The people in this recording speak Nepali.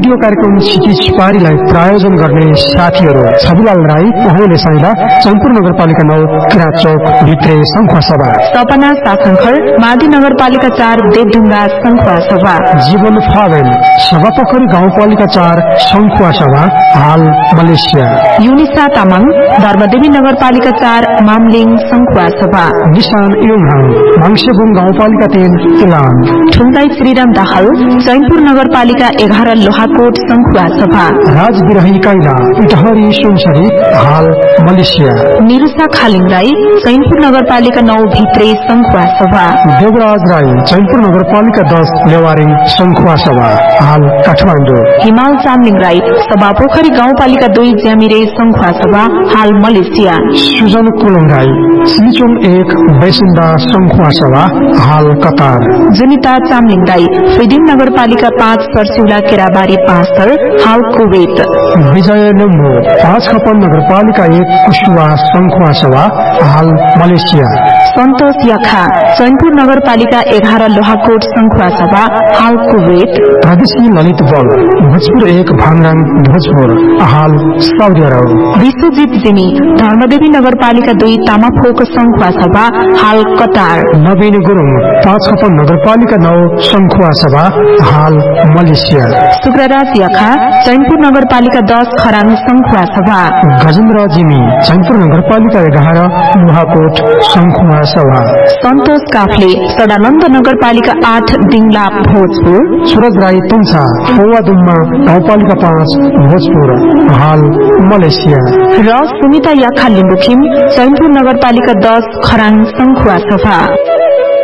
रेडियो कार्यक्रम क्षितिज पारीलाई प्रायोजन गर्ने साथीहरू छविलाल राई पहौले साइला चैनपुर नगरपालिका 9 किराँत चौक भित्रे संखुवा सभा, सपना साखंखर मादी नगरपालिका 4 देवढुङ्गा संखुवा सभा, जीवन फावेल सभापोखरी गाउँपालिका 4 संखुवा सभा हाल मलेसिया, युनिसा तामाङ धर्मदेवी नगरपालिका 4 मामलिङ संखुवा सभा, निशान युङहाङ माङसेबुङ गाउँपालिका 3 इलाम, ठुङ्गाई श्रीराम दाहाल चैनपुर नगरपालिका 11 लोहाकोट संखुवा सभा, राज बिरही काइला इटहरी सुनसरी हाल मलेसिया, निरुसा खालिङ राई चैनपुर नगरपालिका 9 भित्रे संखुवा सभा, देवराज राई चैनपुर नगरपालिका 10 लेवारिङ संखुवा सभा हाल काठमाडौँ, हिमाल चामलिङ राई सभापोखरी गाउँपालिका 2 ज्यामिरे संखुवा सभा हाल मलेसिया, सुजन कुलङ राई सिलिचुङ 1 बैसिन्दा संखुवा सभा हाल कतार, जुनिता चामलिङ राई फिदिङ नगरपालिका 5 सरसिउला केराबारी 5 थर हाल कुवेत, विजय लिम्बू 5 खपन नगरपालिका 1 कुशुवा संखुवा सभा हाल मलेसिया, सन्तोष याखा चैनपुर नगरपालिका 11 लोहाकोट संखुवा सभा हाल कुवेत, प्रदेशी ललित बल भोजपुर 1 भाङराङ भोजपुर हाल साउदी अरब, विश्वजित जिमी धर्मदेवी नगरपालिका 2 तामाफोक संखुवा सभा हाल कतार, नवीन गुरुङ 5 खपन नगरपालिका 9 संखुवा सभा हाल मलेसिया, शुक्रराज याखा चैनपुर नगरपालिका 10 खराङ संखुवा सभा, गजेन्द्र जिमी चैनपुर नगरपालिका 11 लोहाकोट संखुवा सभा, सन्तोष काफले सदानन्द नगरपालिका 8 दिङला भोजपुर, सूरज राई पुन्छा पौवादुम्मा गाउँपालिका 5 भोजपुर हाल मलेसिया, र सुनिता याखा लिम्बुखिम चैनपुर नगरपालिका 10 खराङ संखुवा सभा।